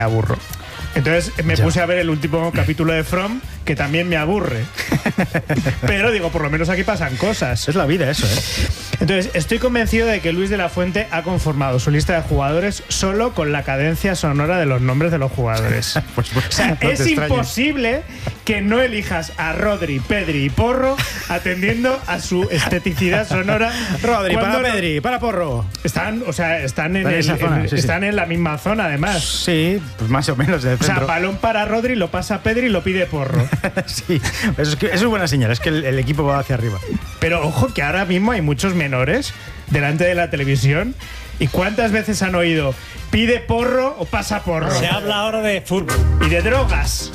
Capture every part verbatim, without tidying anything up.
aburro. Entonces me Ya. puse a ver el último capítulo de From, que también me aburre. Pero digo, por lo menos aquí pasan cosas. Es la vida eso, ¿eh? Entonces, estoy convencido de que Luis de la Fuente ha conformado su lista de jugadores solo con la cadencia sonora de los nombres de los jugadores. Pues, pues, O sea, no te es extrañes. imposible que no elijas a Rodri, Pedri y Porro atendiendo a su esteticidad sonora. Rodri, cuando para no- Pedri, para Porro. Están, o sea, están en, Están en el- esa zona, en- sí, sí. están en la misma zona, además. Sí, pues más o menos del O sea, centro. balón para Rodri, lo pasa Pedri y lo pide Porro. Sí, eso es, que- eso es buena señal, es que el, el equipo va hacia arriba. Pero ojo que ahora mismo hay muchos menores delante de la televisión. ¿Y cuántas veces han oído pide porro o pasa porro? Se habla ahora de fútbol. Y de drogas.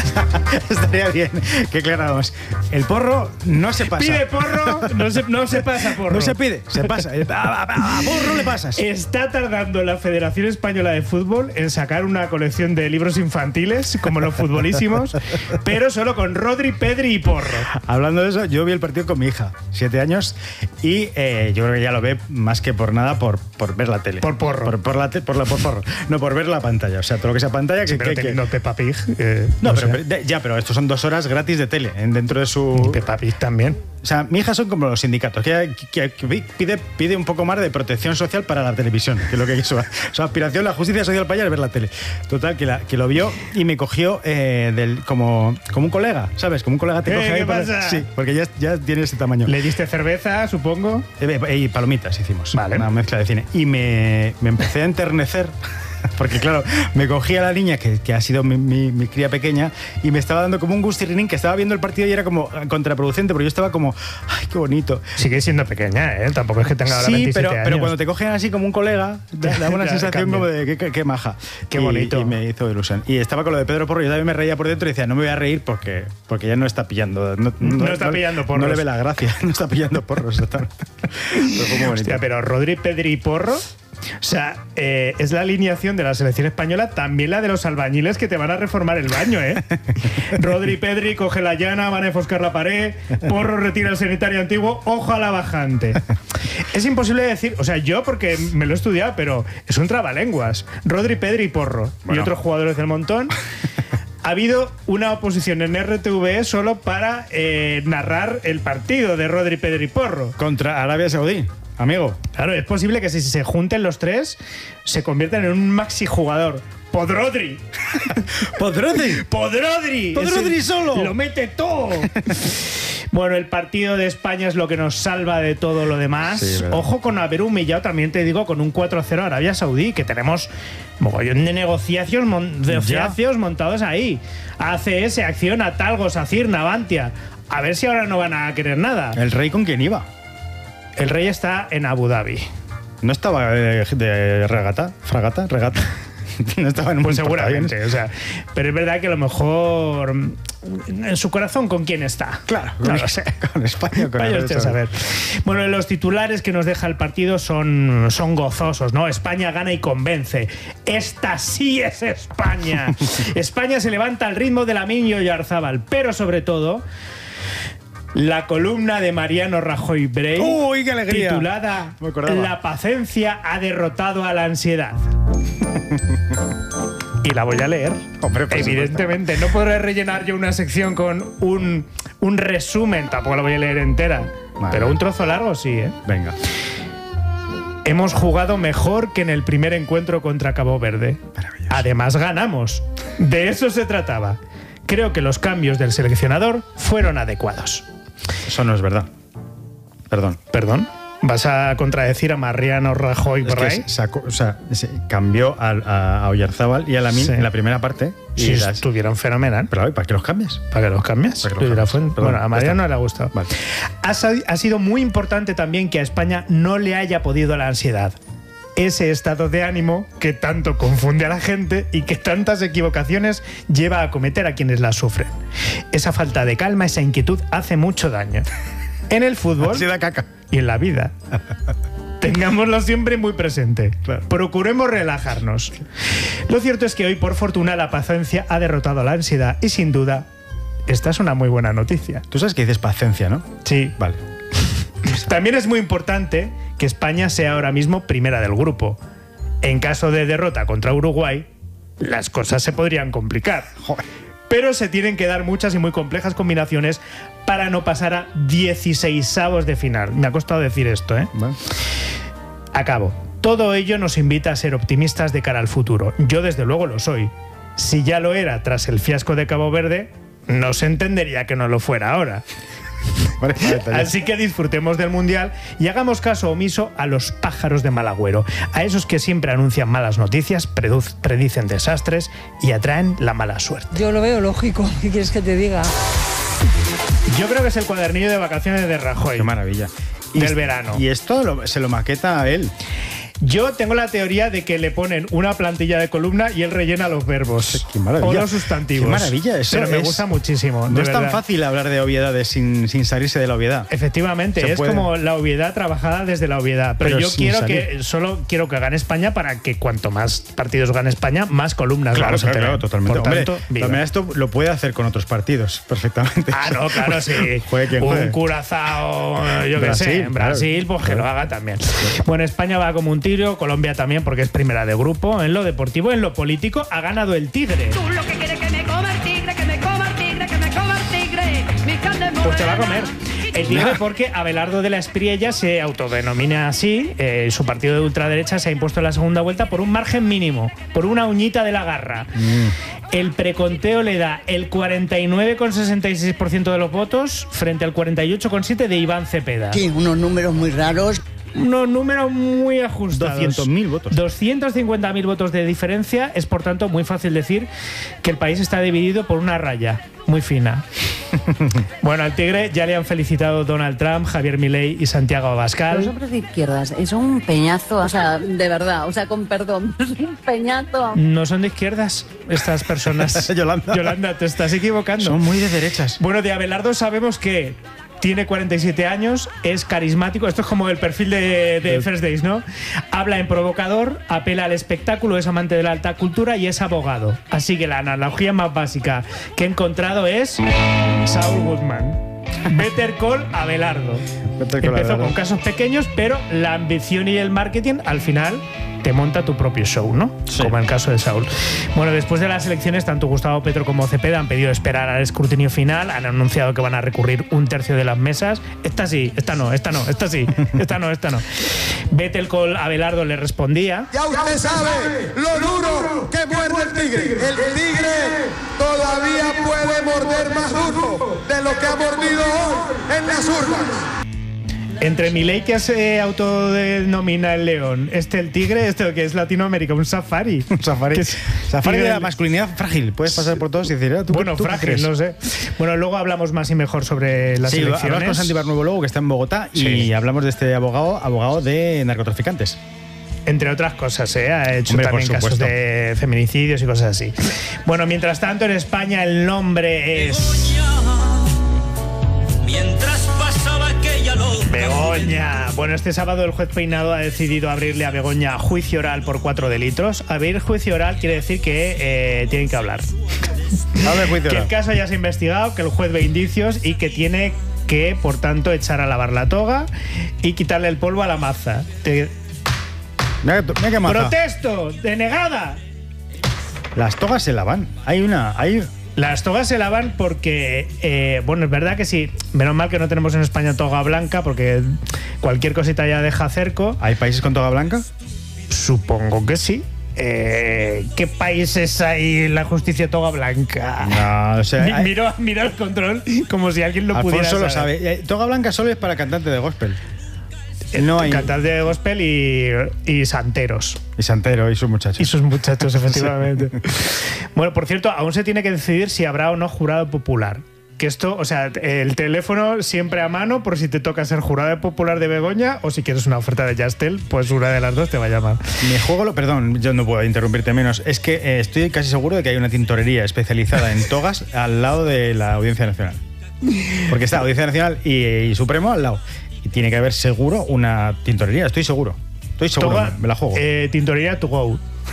Estaría bien que aclaráramos. El porro no se pasa. Pide porro, no se, no se pasa porro. No se pide, se pasa. A, a- a porro le pasas. Está tardando la Federación Española de Fútbol en sacar una colección de libros infantiles, como los futbolísimos, pero solo con Rodri, Pedri y Porro. Hablando de eso, yo vi el partido con mi hija, siete años, y eh, yo creo que ya lo ve más que por nada por, por ver la tele. Por porro. Por, por la te- por la por porro. No, por ver la pantalla. O sea, todo lo que sea pantalla que. Sí, pero que- que- teniendo Peppa Pig. eh, no, no pero, sé. pero- de- ya, pero estos son dos horas gratis de tele en- dentro de su. Peppa Pig también. O sea, mi hija son como los sindicatos, que, que- que pide, pide un poco más de protección social para la televisión, que es lo que es su, su aspiración, la justicia social para ella es ver la tele. Total, que, la, que lo vio y me cogió eh, del, como, como un colega, ¿sabes? Como un colega te Eh, coge ahí. ¿qué para- pasa? Sí, porque ya, ya tiene ese tamaño. Le diste cerveza, supongo. Eh, Y palomitas hicimos, Vale. una mezcla de cine. Y me, me empecé a enternecer. Porque claro, me cogí a la niña que, que ha sido mi, mi- mi cría pequeña y me estaba dando como un gustirrinín que estaba viendo el partido y era como contraproducente, porque yo estaba como, ay, qué bonito. Sigue siendo pequeña, ¿eh? Tampoco es que tenga ahora Sí, veintisiete pero, años. pero cuando te cogen así como un colega, da, da una Ya, sensación cambia. como de qué, qué- qué maja. Qué Y- bonito. Y me hizo ilusión. Y estaba con lo de Pedro Porro, yo también me reía por dentro y decía, no me voy a reír porque, porque ya no está pillando. No, No está pillando porros. No le ve la gracia, no está pillando porros. Exactamente. Pero fue muy bonito. Hostia, pero Rodri, Pedri y Porro. O sea, eh, es la alineación de la selección española, también la de los albañiles que te van a reformar el baño, ¿eh? Rodri, Pedri, coge la llana, van a enfoscar la pared, Porro retira el sanitario antiguo, ojo a la bajante. Es imposible decir, o sea, yo porque me lo he estudiado, pero es un trabalenguas. Rodri, Pedri y Porro. Bueno. Y otros jugadores del montón. Ha habido una oposición en R T V E solo para eh, narrar el partido de Rodri, Pedri y Porro. Contra Arabia Saudí, amigo. Claro, es posible que si se junten los tres, se conviertan en un maxi jugador. Podrodri. ¡Podrodri! Podrodri. Podrodri Ese solo. Lo mete todo. Bueno, el partido de España es lo que nos salva de todo lo demás. Sí, verdad. Ojo con haber humillado, también te digo, con un cuatro cero a Arabia Saudí, que tenemos mogollón de negociaciones, mon- de negociaciones montados ahí. A C S, Acciona, Talgo, Sacir, Navantia. A ver si ahora no van a querer nada. ¿El rey con quién iba? El rey está en Abu Dhabi. ¿No estaba de, de regata? ¿Fragata? ¿Regata? No estaba en un Pues portaaviones. seguramente, o sea, pero es verdad que a lo mejor mm, en su corazón con quién está. Claro, no con, lo sé. con España o con Vaya Arabia usted a Saudí. saber. Bueno, los titulares que nos deja el partido son, son gozosos, ¿no? España gana y convence. Esta sí es España. España se levanta al ritmo de Lamine y Oyarzábal, pero sobre todo la columna de Mariano Rajoy Brey, ¡Uy, qué alegría! titulada Me acordaba. La paciencia ha derrotado a la ansiedad. Y la voy a leer. Hombre, por Evidentemente, no podré rellenar yo una sección con un, un resumen, tampoco la voy a leer entera. Vale. Pero un trozo largo sí, ¿eh? Venga. Hemos jugado mejor que en el primer encuentro contra Cabo Verde. Maravilloso. Además, ganamos. De eso se trataba. Creo que los cambios del seleccionador fueron adecuados. Eso no es verdad. Perdón. ¿Perdón? ¿Vas a contradecir a Mariano Rajoy Es que Brey? sacó, o sea, se cambió a, a, a Oyarzábal y a Lamine Sí. en la primera parte. Y Sí, las- estuvieron fenomenal. Pero ¿para qué los cambias? ¿Para que los cambies? Para que los Luis de la cambies. Fuente. Perdón, Bueno, a ya Mariano está. le ha gustado. Vale. Ha, sa- ha sido muy importante también que a España no le haya podido la ansiedad. Ese estado de ánimo que tanto confunde a la gente y que tantas equivocaciones lleva a cometer a quienes la sufren. Esa falta de calma, esa inquietud hace mucho daño. En el fútbol Así da caca. y en la vida. Tengámoslo siempre muy presente. Claro. Procuremos relajarnos. Lo cierto es que hoy, por fortuna, la paciencia ha derrotado a la ansiedad y, sin duda, esta es una muy buena noticia. Tú sabes que dices paciencia, ¿no? Sí. Vale. También es muy importante que España sea ahora mismo primera del grupo. En caso de derrota contra Uruguay, las cosas se podrían complicar. Joder. Pero se tienen que dar muchas y muy complejas combinaciones para no pasar a dieciseisavos de final. Me ha costado decir esto, ¿eh? Bueno. Acabo. Todo ello nos invita a ser optimistas de cara al futuro. Yo desde luego lo soy. Si ya lo era tras el fiasco de Cabo Verde, no se entendería que no lo fuera ahora. Vale, vale, vale. Así que disfrutemos del Mundial y hagamos caso omiso a los pájaros de mal agüero, a esos que siempre anuncian malas noticias, preduz- predicen desastres y atraen la mala suerte. Yo lo veo lógico. ¿Qué quieres que te diga? Yo creo que es el cuadernillo de vacaciones de Rajoy. Qué maravilla. Del Y- verano. Y esto lo- se lo maqueta a él. Yo tengo la teoría de que le ponen una plantilla de columna y él rellena los verbos. Qué maravilla. O los sustantivos. Qué maravilla, eso Pero me es- gusta muchísimo. No de es tan verdad. fácil hablar de obviedades sin, sin salirse de la obviedad. Efectivamente, Se es puede. como la obviedad trabajada desde la obviedad. Pero, Pero yo sin quiero salir. que solo quiero que gane España para que cuanto más partidos gane España, más columnas Claro, vamos a claro, tener. claro, totalmente. Por Hombre, tanto, viva. también esto lo puede hacer con otros partidos perfectamente. Ah, no, claro, sí. Juegue quien juegue. Un Curazao, yo qué Brasil, sé, en Brasil, claro. pues que lo haga también. Bueno, España va como un tiro, Colombia también, porque es primera de grupo. En lo deportivo, en lo político, ha ganado el Tigre. Tú lo que quieres que me coma el tigre, que me coma el tigre, que me coma el tigre. Mi carne es Pues te va a morena. comer. El Tigre porque Abelardo de la Espriella se autodenomina así. Eh, su partido de ultraderecha se ha impuesto en la segunda vuelta por un margen mínimo, por una uñita de la garra. Mm. El preconteo le da el cuarenta y nueve coma sesenta y seis por ciento de los votos frente al cuarenta y ocho coma siete por ciento de Iván Cepeda. Sí, unos números muy raros. Unos números muy ajustados. doscientos mil votos. doscientos cincuenta mil votos de diferencia. Es, por tanto, muy fácil decir que el país está dividido por una raya muy fina. Bueno, al Tigre ya le han felicitado Donald Trump, Javier Milei y Santiago Los Abascal. hombres de izquierdas es un peñazo, o sea, de verdad, o sea, con perdón, es un peñazo. No son de izquierdas estas personas. Yolanda. Yolanda, te estás equivocando. Son muy de derechas. Bueno, de Abelardo sabemos que tiene cuarenta y siete años, es carismático. Esto es como el perfil de, de First Days, ¿no? Habla en provocador, apela al espectáculo, es amante de la alta cultura y es abogado. Así que la analogía más básica que he encontrado es Saul Goodman. Better Call Abelardo. Better Call Empezó Abelardo. con casos pequeños, pero la ambición y el marketing al final te monta tu propio show, ¿no? Sí. Como en el caso de Saúl. Bueno, después de las elecciones, tanto Gustavo Petro como Cepeda han pedido esperar al escrutinio final, han anunciado que van a recurrir un tercio de las mesas. Esta sí, esta no, esta no, esta sí, esta no, esta no. Better Call Abelardo le respondía. Ya usted sabe lo duro que muerde el tigre. El tigre todavía puede morder más duro de lo que ha mordido hoy en las urnas. Entre Milei, que se autodenomina el león, este el tigre, este que es Latinoamérica, un safari. Un safari. Que es Safari de tigre- la masculinidad frágil. Puedes pasar por todos y decir, ah, ¿tú, Bueno, tú qué frágil, crees? no sé. Bueno, luego hablamos más y mejor sobre las Sí, elecciones. hablamos con Santi Barnuevo luego, que está en Bogotá, y Sí. hablamos de este abogado, abogado de narcotraficantes. Entre otras cosas, ¿eh? Ha hecho Hombre, por también casos supuesto. de feminicidios y cosas así. Bueno, mientras tanto, en España el nombre es Mientras pasaba aquella loca Begoña. Bueno, este sábado el juez Peinado ha decidido abrirle a Begoña juicio oral por cuatro delitos. Abrir juicio oral quiere decir que eh, tienen que hablar. Abre juicio Que el oral. caso ya se ha investigado, que el juez ve indicios y que tiene que, por tanto, echar a lavar la toga y quitarle el polvo a la maza. Te- Mira que- mira que maza. ¡Protesto! ¡Denegada! Las togas se lavan. Hay una. Hay, Las togas se lavan porque, eh, bueno, es verdad que sí, menos mal que no tenemos en España toga blanca porque cualquier cosita ya deja cerco. ¿Hay países con toga blanca? Supongo que sí. Eh, ¿Qué países hay en la justicia toga blanca? No, o sea, Mi- hay- miro, miro el control como si alguien lo pudiera Alfonso lo saber. sabe. Eh, Toga blanca solo es para cantante de gospel. No hay. Cantante de gospel y, y santeros. Y Santero y sus muchachos. Y sus muchachos, efectivamente. Bueno, por cierto, aún se tiene que decidir si habrá o no jurado popular. Que esto, o sea, el teléfono siempre a mano por si te toca ser jurado popular de Begoña o si quieres una oferta de Yastel, pues una de las dos te va a llamar. Me juego lo. Perdón, yo no puedo interrumpirte menos. Es que eh, estoy casi seguro de que hay una tintorería especializada en togas al lado de la Audiencia Nacional. Porque está Audiencia Nacional y, y Supremo al lado. Y tiene que haber seguro una tintorería, estoy seguro. Estoy seguro, Toga, me, me la juego. eh, tintorería to go.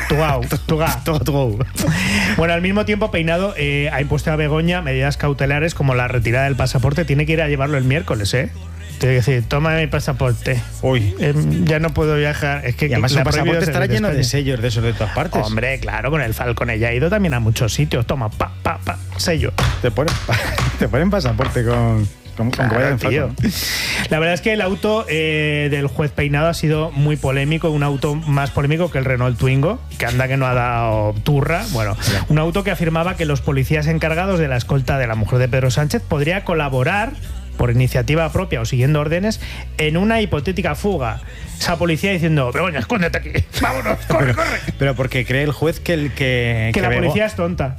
Tugao, tugá. Todo, todo. Bueno, al mismo tiempo, Peinado eh, ha impuesto a Begoña medidas cautelares como la retirada del pasaporte. Tiene que ir a llevarlo el miércoles, ¿eh? Tiene que decir, toma mi pasaporte. Uy. Eh, ya no puedo viajar. Es que Y además la el pasaporte prohibido estará salir de lleno de España. sellos de esos de todas partes. Hombre, claro, con el Falcon ella ha ido también a muchos sitios. Toma, pa, pa, pa, sello. Te ponen, te ponen pasaporte con, con, con que vaya en Tío. Falcon. La verdad es que el auto eh, del juez Peinado ha sido muy polémico, un auto más polémico que el Renault Twingo, que anda que no ha dado turra. Bueno, un auto que afirmaba que los policías encargados de la escolta de la mujer de Pedro Sánchez podría colaborar por iniciativa propia o siguiendo órdenes en una hipotética fuga. Esa policía diciendo, Begoña, escóndete aquí, vámonos, corre, Pero, corre. pero porque cree el juez que el que, Que la Bego- policía es tonta.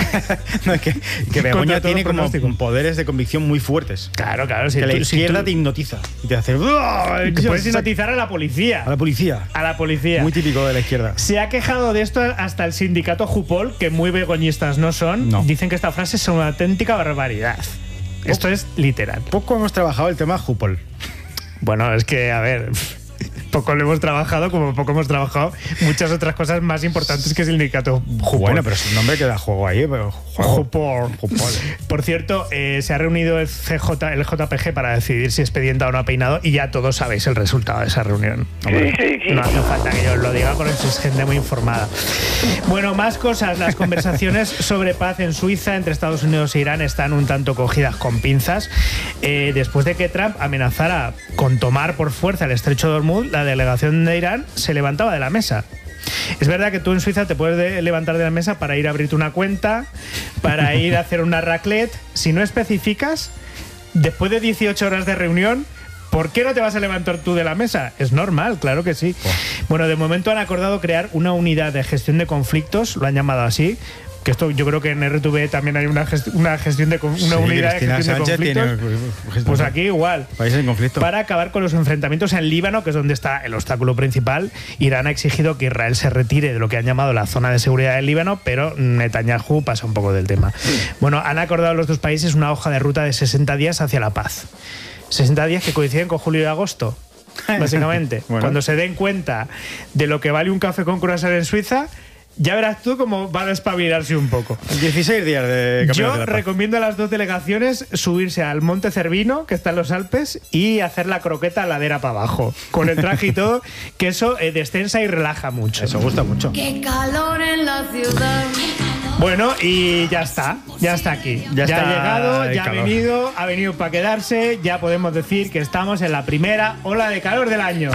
no, que, que Contra Begoña todo tiene como pronóstico. poderes de convicción muy fuertes. Claro, claro. Si que la tú- si izquierda tú- te hipnotiza y te hace ¡Uah! que puedes hipnotizar a la policía. a la policía. A la policía. Muy típico de la izquierda. Se ha quejado de esto hasta el sindicato Jupol, que muy begoñistas no son. No. Dicen que esta frase es una auténtica barbaridad. Esto es literal. Poco hemos trabajado el tema Jupol. Bueno, es que, a ver, poco lo hemos trabajado, como poco hemos trabajado muchas otras cosas más importantes que el sindicato Jupol. Bueno, pero es un nombre que da juego ahí. Pero juego. Jupol. Jupol. Por cierto, eh, se ha reunido el C J, el J P G para decidir si expedienta o no a Peinado y ya todos sabéis el resultado de esa reunión. Hombre, no hace falta que yo os lo diga porque sois gente muy informada. Bueno, más cosas. Las conversaciones sobre paz en Suiza entre Estados Unidos e Irán están un tanto cogidas con pinzas. Eh, después de que Trump amenazara con tomar por fuerza el estrecho de Hormuz, la delegación de Irán se levantaba de la mesa. Es verdad que tú en Suiza te puedes de- levantar de la mesa para ir a abrirte una cuenta, para ir a hacer una raclette. Si no especificas, después de dieciocho horas de reunión, ¿por qué no te vas a levantar tú de la mesa? Es normal, claro que sí. Bueno, de momento han acordado crear una unidad de gestión de conflictos, lo han llamado así. Que esto yo creo que en R T V también hay una, gest- una gestión de con- una Sí, unidad de Cristina gestión de Sánchez conflictos. tiene- Pues aquí igual. Países en conflicto. Para acabar con los enfrentamientos en Líbano, que es donde está el obstáculo principal, Irán ha exigido que Israel se retire de lo que han llamado la zona de seguridad del Líbano, pero Netanyahu pasa un poco del tema. Bueno, han acordado los dos países una hoja de ruta de sesenta días hacia la paz. sesenta días que coinciden con julio y agosto, básicamente. Bueno. Cuando se den cuenta de lo que vale un café con croissant en Suiza, ya verás tú cómo van a espabilarse un poco. dieciséis días de campeonato Yo de la paz. recomiendo a las dos delegaciones subirse al Monte Cervino, que está en los Alpes, y hacer la croqueta ladera para abajo, con el traje y todo, que eso eh, descensa y relaja mucho. Eso gusta mucho. Qué calor en la ciudad. Bueno, y ya está, ya está aquí. Ya Ya, está ha llegado, el ya ha calor. venido, ha venido para quedarse, ya podemos decir que estamos en la primera ola de calor del año.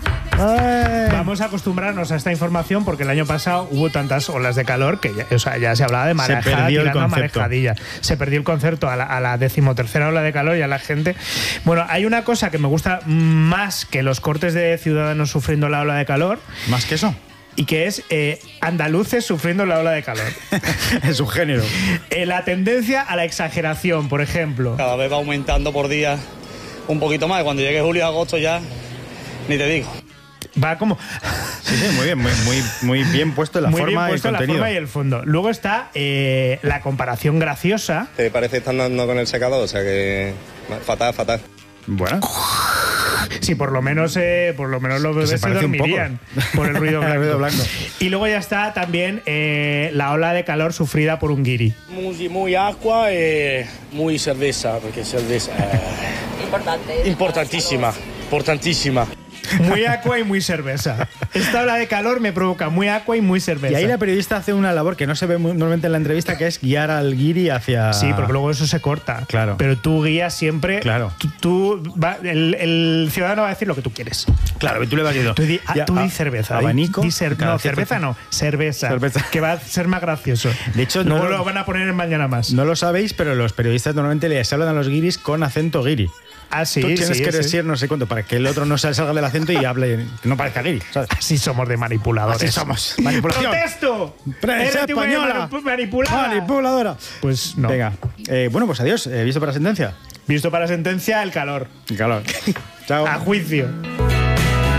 Vamos a acostumbrarnos a esta información porque el año pasado hubo tantas olas de calor que ya, o sea, ya se hablaba de marejada perdió el tirando a concepto. marejadilla. Se perdió el concepto a la, a la decimotercera ola de calor y a la gente. Bueno, hay una cosa que me gusta más que los cortes de ciudadanos sufriendo la ola de calor ¿Más que eso? y que es eh, andaluces sufriendo la ola de calor. Es un género. Eh, la tendencia a la exageración, por ejemplo. Cada vez va aumentando por día un poquito más. Cuando llegue julio y agosto ya, ni te digo. Va como Sí, sí, muy bien, muy, muy, muy bien puesto la muy forma bien y puesto el la contenido. forma y el fondo. Luego está eh, la comparación graciosa. ¿Te parece que están dando con el secador? O sea que fatal, fatal. Bueno, Sí, por lo menos, eh, por lo menos los Que se bebés se, parece un poco. dormirían por el ruido El blanco. ruido blanco. Y luego ya está también eh, la ola de calor sufrida por un guiri. Muy, muy agua y muy cerveza, porque cerveza es Importante. importantísima, importantísima. Muy aqua y muy cerveza. Esta ola de calor me provoca muy aqua y muy cerveza. y ahí la periodista hace una labor que no se ve muy- normalmente en la entrevista, que es guiar al guiri hacia... Sí, porque luego eso se corta. Claro. Pero tú guías siempre. Claro. Tú, tú va- el, el ciudadano va a decir lo que tú quieres. Claro, tú le vas diciendo... Tú di, ah, ya, tú di a- cerveza. di- Abanico. di cer- cada no, cierto cerveza tiempo. no. Cerveza. Cerveza. Que va a ser más gracioso. De hecho, luego no lo- lo van a poner en Mañana Más. No lo sabéis, pero los periodistas normalmente les hablan a los guiris con acento guiri. Ah, sí, Tú tienes sí, que sí. decir no sé cuánto para que el otro no se salga del acento y hable, que no parezca guiri, ¿sabes? Así somos de manipuladores. Así somos. Manipulación. ¡Protesto! Prensa R T V española. manipu- Manipulada. Manipuladora. Pues no. Venga. Eh, bueno, pues adiós. Eh, ¿Visto para sentencia? Visto para sentencia, el calor. Claro. Chao. A juicio.